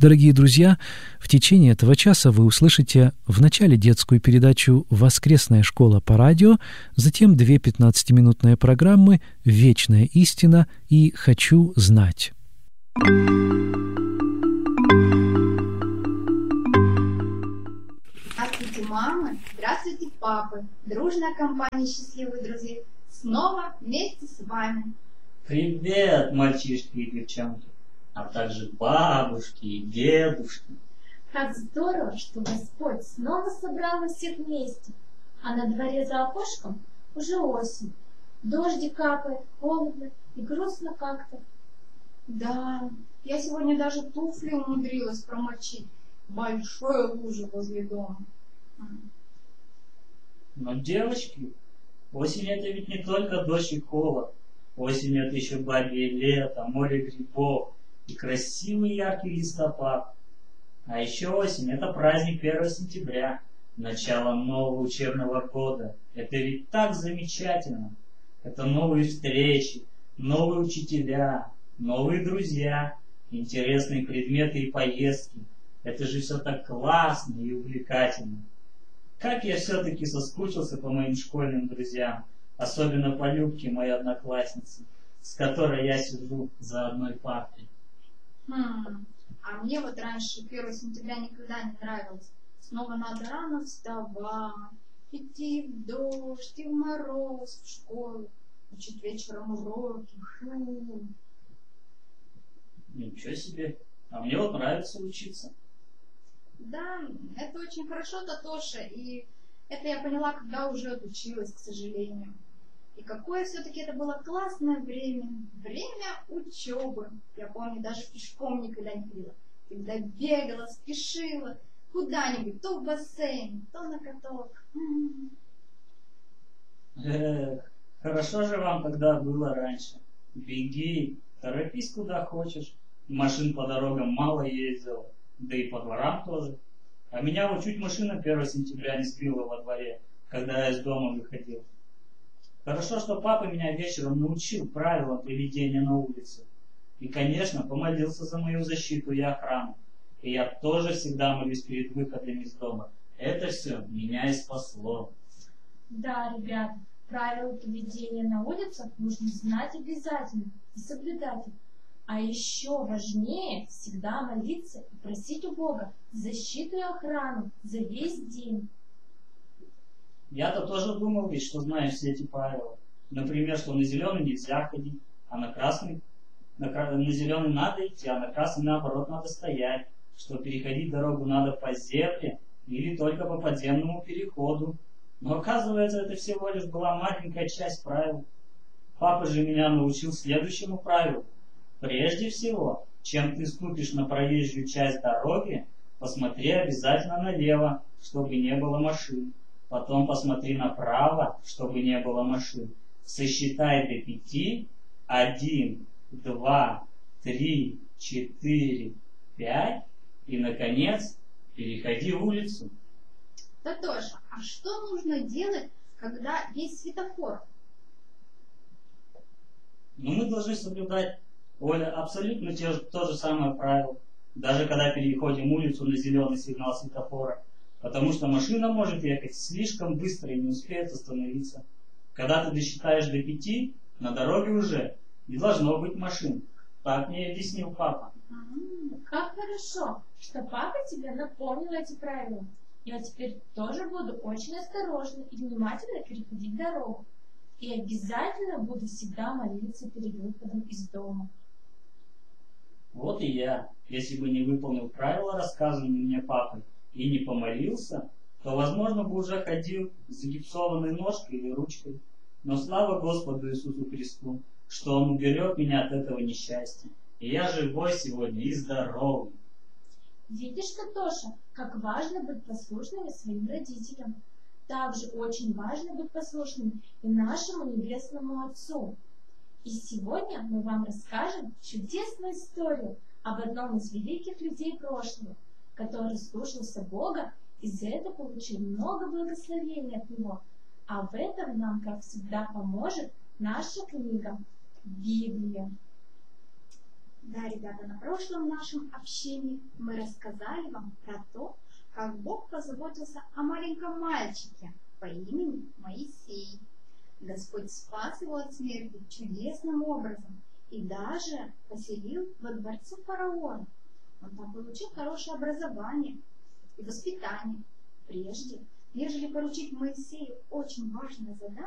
Дорогие друзья, в течение этого часа вы услышите в начале детскую передачу «Воскресная школа» по радио, затем 2 15-минутные программы «Вечная истина» и «Хочу знать». Здравствуйте, мамы! Здравствуйте, папы! Дружная компания счастливых друзей снова вместе с вами. Привет, мальчишки и девчонки, а также бабушки и дедушки. Как здорово, что Господь снова собрал нас всех вместе, а на дворе за окошком уже осень. Дождик капает, холодно и грустно как-то. Да, я сегодня даже туфли умудрилась промочить в большой луже возле дома. Но, девочки, осень это ведь не только дождь и холод. Осень это еще бабье лето, море грибов и красивый яркий листопад. А еще осень это праздник 1 сентября, начало нового учебного года. Это ведь так замечательно. Это новые встречи, новые учителя, новые друзья, интересные предметы и поездки. Это же все так классно и увлекательно. Как я все-таки соскучился по моим школьным друзьям, особенно по Любке, моей однокласснице, с которой я сижу за одной партой. А мне вот раньше 1 сентября никогда не нравилось. Снова надо рано вставать, идти в дождь и в мороз в школу, учить вечером уроки. Фу. Ничего себе. А мне вот нравится учиться. Да, это очень хорошо, Татоша, и это я поняла, когда уже отучилась, к сожалению. И какое все-таки это было классное время. Время учебы. Я помню, даже пешком никогда не ходила. Когда бегала, спешила куда-нибудь, то в бассейн, то на каток. Хорошо же вам тогда было раньше. Беги, торопись куда хочешь. Машин по дорогам мало ездила, да и по дворам тоже. А меня вот чуть машина 1 сентября не сбила во дворе, когда я из дома выходил. Хорошо, что папа меня вечером научил правилам поведения на улице. И, конечно, помолился за мою защиту и охрану. И я тоже всегда молюсь перед выходом из дома. Это все меня и спасло. Да, ребята, правила поведения на улицах нужно знать обязательно и соблюдать их. А еще важнее всегда молиться и просить у Бога защиту и охрану за весь день. Я-то тоже думал ведь, что знаю все эти правила. Например, что на зеленый нельзя ходить, а на красный, на зеленый надо идти, а на красный наоборот надо стоять. Что переходить дорогу надо по земле или только по подземному переходу. Но оказывается, это всего лишь была маленькая часть правил. Папа же меня научил следующему правилу. Прежде всего, чем ты ступишь на проезжую часть дороги, посмотри обязательно налево, чтобы не было машин. Потом посмотри направо, чтобы не было машин. Сосчитай до 5. 1, 2, 3, 4, 5. И, наконец, переходи улицу. Татоша, а что нужно делать, когда есть светофор? Ну, мы должны соблюдать, Оля, абсолютно то же самое правило. Даже когда переходим улицу на зеленый сигнал светофора. Потому что машина может ехать слишком быстро и не успеет остановиться. Когда ты досчитаешь до 5, на дороге уже не должно быть машин. Так мне объяснил папа. Как хорошо, что папа тебе напомнил эти правила. Я теперь тоже буду очень осторожна и внимательно переходить дорогу. И обязательно буду всегда молиться перед выходом из дома. Вот и я, если бы не выполнил правила, рассказанные мне папой, и не помолился, то, возможно, бы уже ходил с загипсованной ножкой или ручкой. Но слава Господу Иисусу Христу, что Он уберет меня от этого несчастья. И я живой сегодня и здоровый. Видишь, Татоша, как важно быть послушными своим родителям. Также очень важно быть послушными и нашему Небесному Отцу. И сегодня мы вам расскажем чудесную историю об одном из великих людей прошлого, который слушался Бога и за это получил много благословений от Него. А в этом нам, как всегда, поможет наша книга Библия. Да, ребята, на прошлом нашем общении мы рассказали вам про то, как Бог позаботился о маленьком мальчике по имени Моисей. Господь спас его от смерти чудесным образом и даже поселил во дворце фараона. Он там получил хорошее образование и воспитание. Прежде, нежели поручить Моисею очень важное задание,